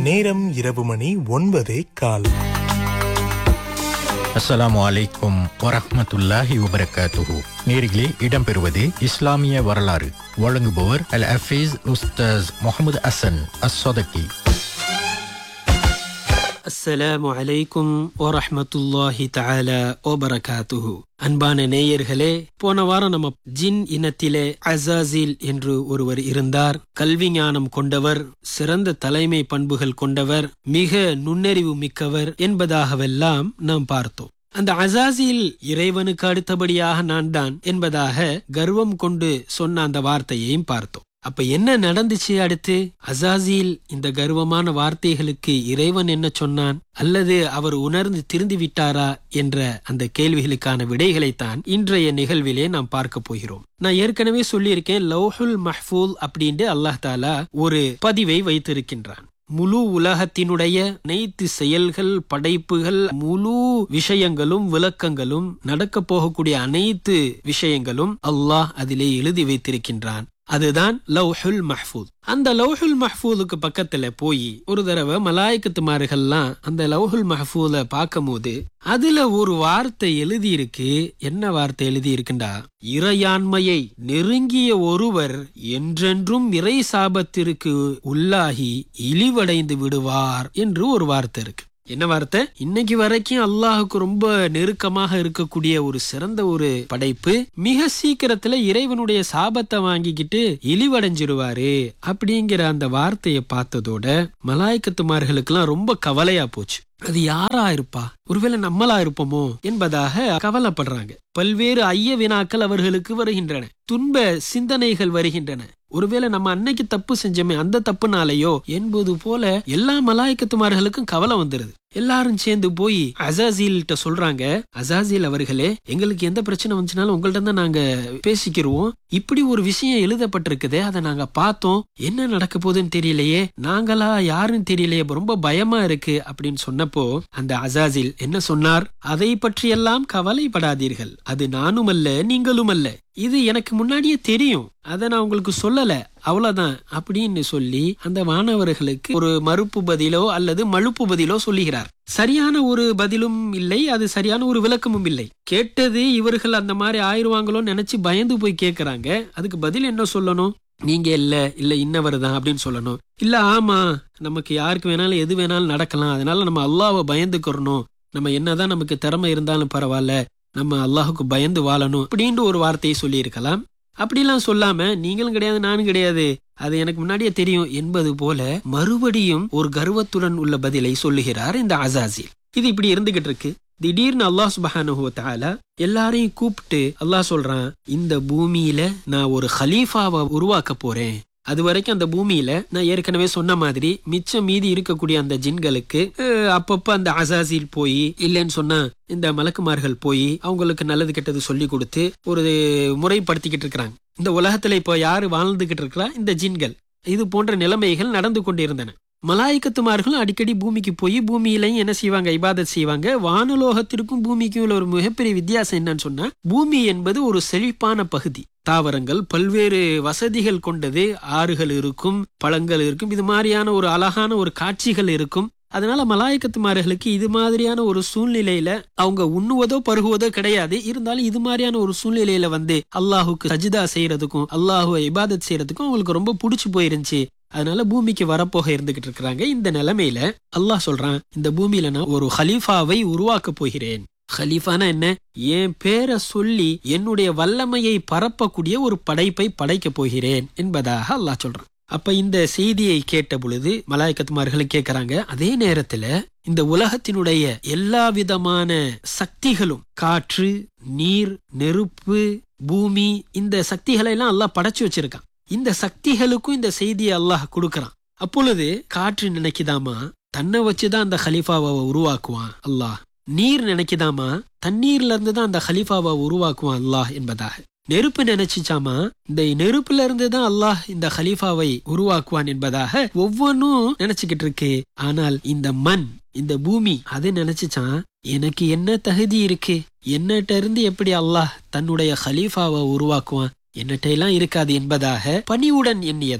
நேரம் இரவு மணி 9:15. அஸ்ஸலாமு அலைக்கும் வரஹ்மத்துல்லாஹி வபரகாத்துஹு. நேரிலே இடம்பெறுவது இஸ்லாமிய வரலாறு. வழங்குபவர் அல் ஹஃபீஸ் உஸ்தாஸ் முஹம்மது ஹசன் அஸ்ஸதகி. அஸ்ஸலாமு அலைக்கும் வரஹ்மத்துல்லாஹி தஆலா வபரகாத்துஹு. அன்பான நேயர்களே, போன வாரம் நம்ம ஜின் இனத்திலே அஸாஸில் என்று ஒருவர் இருந்தார். கல்வி ஞானம் கொண்டவர், சிறந்த தலைமை பண்புகள் கொண்டவர், மிக நுண்ணறிவு மிக்கவர் என்பதாகவெல்லாம் நாம் பார்த்தோம். அந்த அஸாஸில் இறைவனுக்கு அடுத்தபடியாக நான் தான் என்பதாக கர்வம் கொண்டு சொன்ன அந்த வார்த்தையையும் பார்த்தோம். அப்ப என்ன நடந்துச்சு அடுத்து? அஸாஸில் இந்த கர்வமான வார்த்தைகளுக்கு இறைவன் என்ன சொன்னான், அல்லது அவர் உணர்ந்து திருந்தி விட்டாரா என்ற அந்த கேள்விகளுக்கான விடைகளைத்தான் இன்றைய நிகழ்விலே நாம் பார்க்க போகிறோம். நான் ஏற்கனவே சொல்லியிருக்கேன், லௌஹுல் மஹ்ஃபூல் அப்படின்ட்டு அல்லாஹ் தாலா ஒரு பதிவை வைத்திருக்கின்றான். முழு உலகத்தினுடைய அனைத்து செயல்கள், படைப்புகள், முழு விஷயங்களும், விளக்கங்களும், நடக்க போகக்கூடிய அனைத்து விஷயங்களும் அல்லாஹ் அதிலே எழுதி வைத்திருக்கின்றான். அதுதான் லௌஹுல் மஹ்ஃபூஸ். அந்த லௌஹுல் மஹ்ஃபூஸுக்கு பக்கத்துல போய் ஒரு தடவை மலாயிகத்துமார்கள்லாம் அந்த லௌஹுல் மஹ்ஃபூஸ பார்க்கும்போது அதுல ஒரு வார்த்தை எழுதி இருக்கு. என்ன வார்த்தை எழுதி இருக்குண்டா, இறையாண்மையை நெருங்கிய ஒருவர் என்றென்றும் இறை சாபத்திற்கு உள்ளாகி இழிவடைந்து விடுவார் என்று ஒரு வார்த்தை இருக்கு. என்ன வார்த்தை? இன்னைக்கு வரைக்கும் அல்லாஹுக்கு ரொம்ப நெருக்கமாக இருக்கக்கூடிய ஒரு சிறந்த ஒரு படைப்பு மிக சீக்கிரத்துல இறைவனுடைய சாபத்தை வாங்கிக்கிட்டு இழிவடைஞ்சிருவாரு அப்படிங்கிற அந்த வார்த்தையை பார்த்ததோட மலாய்க்கத்துமார்களுக்கெல்லாம் ரொம்ப கவலையா போச்சு. அது யாரா இருப்பா, ஒருவேளை நம்மளா இருப்போமோ என்பதாக கவலைப்படுறாங்க. பல்வேறு ஐய வினாக்கள் அவர்களுக்கு வருகின்றன, துன்ப சிந்தனைகள் வருகின்றன. ஒருவேளை நம்ம அன்னைக்கு தப்பு செஞ்சோமே, அந்த தப்புனாலையோ என்பது போல எல்லா மலாய்க்கத்துமார்களுக்கும் கவலை வந்துருது. எல்லாரும் சேர்ந்து போய் அஸாஸில்ட்ட சொல்றாங்க, அஸாஸில் அவர்களே, எங்களுக்கு எந்த பிரச்சனை வந்துச்சுனாலும் உங்கள்ட்ட தான் நாங்க பேசிக்கிறோம். இப்படி ஒரு விஷயம் எழுதப்பட்டிருக்குதே, அதை நாங்க பார்த்தோம். என்ன நடக்க போகுதுன்னு தெரியலையே, நாங்களா யாருன்னு தெரியலையே, ரொம்ப பயமா இருக்கு அப்படின்னு சொன்னப்போ அந்த அஸாஸில் என்ன சொன்னார்? அதை பற்றியெல்லாம் கவலைப்படாதீர்கள், அது நானும் அல்ல நீங்களும் அல்ல, இது எனக்கு முன்னாடியே தெரியும், அதை நான் உங்களுக்கு சொல்லல, அவ்வளவுதான் அப்படின்னு சொல்லி அந்த மாணவர்களுக்கு ஒரு மறுப்பு பதிலோ அல்லது மழுப்பு பதிலோ சொல்லுகிறார். சரியான ஒரு பதிலும் இல்லை, அது சரியான ஒரு விளக்கமும் இல்லை. கேட்டது இவர்கள் அந்த மாதிரி ஆயிருவாங்களோன்னு நினைச்சு பயந்து போய் கேட்கறாங்க. அதுக்கு பதில் என்ன சொல்லணும்? நீங்க இல்ல இன்னவர் தான் அப்படின்னு சொல்லணும். இல்ல ஆமா, நமக்கு யாருக்கு வேணாலும் எது வேணாலும் நடக்கலாம், அதனால நம்ம அல்லாஹ்வை பயந்துக்கிறணும், நம்ம என்னதான் நமக்கு திறமை இருந்தாலும் பரவாயில்ல, நம்ம அல்லாஹுக்கு பயந்து வாழணும் அப்படின்னு ஒரு வார்த்தையை சொல்லி இருக்கலாம். அப்படிலாம் சொல்லாம நீங்களும் கிடையாது நானும் கிடையாது, அது எனக்கு முன்னாடியே தெரியும் என்பது போல மறுபடியும் ஒரு கர்வத்துடன் உள்ள பதிலை சொல்லுகிறார் இந்த அஸாஸில். இது இப்படி இருந்துகிட்டு இருக்கு. திடீர்னு அல்லாஹ் சுப்ஹானஹு வ தஆலா எல்லாரையும் கூப்பிட்டு அல்லாஹ் சொல்றான், இந்த பூமியில நான் ஒரு ஹலீஃபாவை உருவாக்க போறேன். அது வரைக்கும் அந்த பூமியில நான் ஏற்கனவே சொன்ன மாதிரி மிச்சம் மீதி இருக்கக்கூடிய அந்த ஜின்களுக்கு அப்பப்ப அந்த அஸாஸில் போய், இல்லைன்னு சொன்னா இந்த மலக்குமார்கள் போய் அவங்களுக்கு நல்லது கெட்டது சொல்லி கொடுத்து ஒரு முறைப்படுத்திக்கிட்டு இருக்கிறாங்க. இந்த உலகத்துல இப்போ யாரு வாழ்ந்துகிட்டு இருக்கிறா? இந்த ஜின்கள். இது போன்ற நிலைமைகள் நடந்து கொண்டிருந்தன. மலாய்க்கத்துமார்களும் அடிக்கடி பூமிக்கு போய் பூமியிலையும் என்ன செய்வாங்க? இபாதத் செய்வாங்க. வானுலோகத்திற்கும் பூமிக்கும் உள்ள ஒரு மிகப்பெரிய வித்தியாசம் என்னன்னு சொன்னா, பூமி என்பது ஒரு செழிப்பான பகுதி, தாவரங்கள் பல்வேறு வசதிகள் கொண்டது, ஆறுகள் இருக்கும், பழங்கள் இருக்கும், இது மாதிரியான ஒரு அழகான ஒரு காட்சிகள் இருக்கும். அதனால மலாய்க்கத்துமார்களுக்கு இது மாதிரியான ஒரு சூழ்நிலையில அவங்க உண்ணுவதோ பருகுவதோ கிடையாது. இருந்தாலும் இது மாதிரியான ஒரு சூழ்நிலையில வந்து அல்லாஹுக்கு சஜிதா செய்யறதுக்கும் அல்லாஹுவை இபாதத் செய்யறதுக்கும் அவங்களுக்கு ரொம்ப பிடிச்சு போயிருந்துச்சு. அதனால பூமிக்கு வரப்போக இருந்துகிட்டு இருக்கிறாங்க. இந்த நிலைமையில அல்லாஹ் சொல்றான், இந்த பூமியில நான் ஒரு ஹலீஃபாவை உருவாக்க போகிறேன். ஹலீஃபானா என்ன? என் பேரை சொல்லி என்னுடைய வல்லமையை பரப்பக்கூடிய ஒரு படைப்பை படைக்க போகிறேன் என்பதாக அல்லாஹ் சொல்றான். அப்ப இந்த செய்தியை கேட்ட பொழுது மலாய்க்கத்துமார்களும் கேட்கறாங்க. அதே நேரத்துல இந்த உலகத்தினுடைய எல்லா விதமான சக்திகளும், காற்று, நீர், நெருப்பு, பூமி, இந்த சக்திகளை எல்லாம் அல்லாஹ் படைச்சு வச்சிருக்கான். இந்த சக்திகளுக்கும் இந்த செய்தியை அல்லாஹ் கொடுக்கறான். அப்பொழுது காற்று நினைக்குதாமா தன்னை வச்சுதான் அந்த ஹலீஃபாவை உருவாக்குவான் அல்லாஹ். நீர் நினைக்குதாமா தண்ணீர்ல இருந்துதான் அந்த ஹலீஃபாவை உருவாக்குவான் அல்லாஹ் என்பதாக. நெருப்பு நினைச்சுச்சாமா இந்த நெருப்புல இருந்துதான் அல்லாஹ் இந்த ஹலீஃபாவை உருவாக்குவான் என்பதாக ஒவ்வொன்னும் நினைச்சுக்கிட்டு இருக்கு. ஆனால் இந்த மண், இந்த பூமி அது நினைச்சுச்சான், எனக்கு என்ன தகுதி இருக்கு, என்னட்ட இருந்து எப்படி அல்லாஹ் தன்னுடைய ஹலீஃபாவை உருவாக்குவான், என்னட்ட எல்லாம் இருக்காது என்பதாக பணிவுடன் எண்ணியதாம்.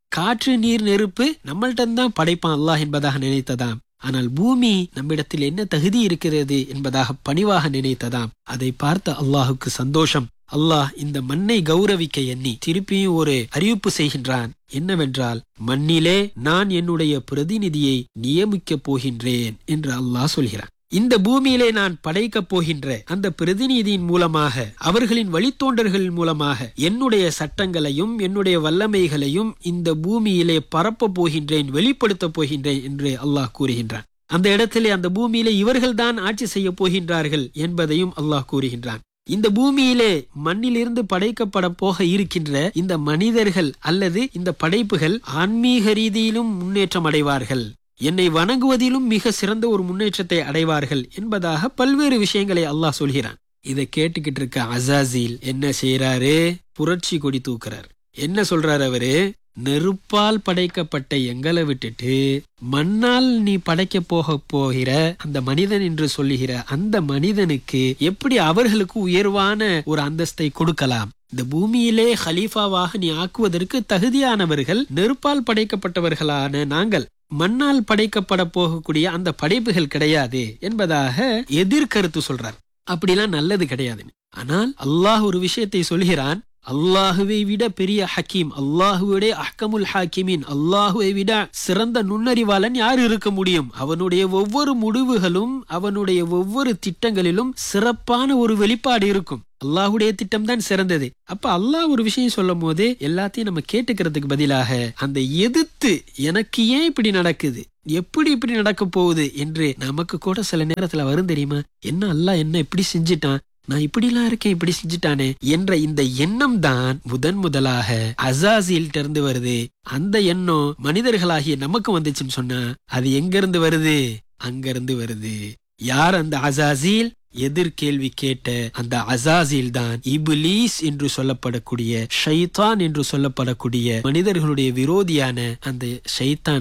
காற்று நீர் நெருப்பு நம்மள்ட்ட தான் படைப்பான் அல்லாஹ் என்பதாக நினைத்ததாம். ஆனால் பூமி நம்மிடத்தில் என்ன தகுதி இருக்கிறது என்பதாக பணிவாக நினைத்ததாம். அதை பார்த்த அல்லாஹுக்கு சந்தோஷம். அல்லாஹ் இந்த மண்ணை கௌரவிக்க எண்ணி திருப்பியும் ஒரு அறிவிப்பு செய்கின்றான். என்னவென்றால், மண்ணிலே நான் என்னுடைய பிரதிநிதியை நியமிக்கப் போகின்றேன் என்று அல்லாஹ் சொல்கிறான். இந்த பூமியிலே நான் படைக்கப் போகின்ற அந்த பிரதிநிதியின் மூலமாக, அவர்களின் வழித்தோன்றர்கள் மூலமாக என்னுடைய சட்டங்களையும் என்னுடைய வல்லமைகளையும் இந்த பூமியிலே பரப்ப போகின்றேன், வெளிப்படுத்த போகின்றேன் என்று அல்லாஹ் கூறுகின்றான். அந்த இடத்திலே அந்த பூமியிலே இவர்கள்தான் ஆட்சி செய்ய போகின்றார்கள் என்பதையும் அல்லாஹ் கூறுகின்றான். இந்த பூமியிலே மண்ணிலிருந்து படைக்கப்பட போக இருக்கின்ற இந்த மனிதர்கள் அல்லது இந்த படைப்புகள் ஆன்மீக ரீதியிலும் முன்னேற்றம் அடைவார்கள், என்னை வணங்குவதிலும் மிக சிறந்த ஒரு முன்னேற்றத்தை அடைவார்கள் என்பதாக பல்வேறு விஷயங்களை அல்லாஹ் சொல்கிறான். இதை கேட்டுக்கிட்டு இருக்க அசாசில் என்ன செய்யறாரு? புரட்சி கொடி தூக்குறார். என்ன சொல்றாரு அவரு? நெருப்பால் படைக்கப்பட்ட எங்களை விட்டுட்டு மண்ணால் நீ படைக்க போகிற அந்த மனிதன் என்று சொல்லுகிற அந்த மனிதனுக்கு எப்படி அவர்களுக்கு உயர்வான ஒரு அந்தஸ்தை கொடுக்கலாம்? இந்த பூமியிலே ஹலீஃபாவாக நீ ஆக்குவதற்கு தகுதியானவர்கள் நெருப்பால் படைக்கப்பட்டவர்களான நாங்கள், மண்ணால் படைக்கப்பட போகக்கூடிய அந்த படைப்புகள் கிடையாது என்பதாக எதிர்கருத்து சொல்றார். அப்படிலாம் நல்லது கிடையாது. ஆனால் அல்லாஹ் ஒரு விஷயத்தை சொல்கிறான். அல்லாஹுவை விட பெரிய ஹக்கீம், அல்லாஹுடைய அஹ்கமுல் ஹாக்கிமின், அல்லாஹுவை விட சிறந்த நுண்ணறிவாளன் யார் இருக்க முடியும்? அவனுடைய ஒவ்வொரு முடிவுகளும் அவனுடைய ஒவ்வொரு திட்டங்களிலும் சிறப்பான ஒரு வெளிப்பாடு இருக்கும். அல்லாஹுடைய திட்டம் தான் சிறந்தது. அப்ப அல்லாஹ் ஒரு விஷயம் சொல்லும் போது எல்லாத்தையும் நம்ம கேட்டுக்கிறதுக்கு பதிலாக அந்த எதிர்த்து எனக்கு ஏன் இப்படி நடக்குது, எப்படி இப்படி நடக்க போகுது என்று நமக்கு கூட சில நேரத்துல வரும் தெரியுமா? என்ன அல்லாஹ் என்ன இப்படி செஞ்சிட்டான், நான் இப்படிலாம் இருக்கேன், இப்படி செஞ்சுட்டானே என்ற இந்த எண்ணம் தான் முதலாக அசாசில் இருந்து வருது. அந்த எண்ணம் மனிதர்களாகிய நமக்கு வந்துச்சுன்னு சொன்னா அது எங்க இருந்து வருது? அங்கிருந்து வருது. யார் அந்த அசாசில்? எதிர்கேள்வி கேட்ட அந்த அசாசில் தான் இப்லீஸ் என்று சொல்லப்படக்கூடிய ஷைத்தான் என்று சொல்லப்படக்கூடிய மனிதர்களுடைய விரோதியான அந்த ஷைத்தான்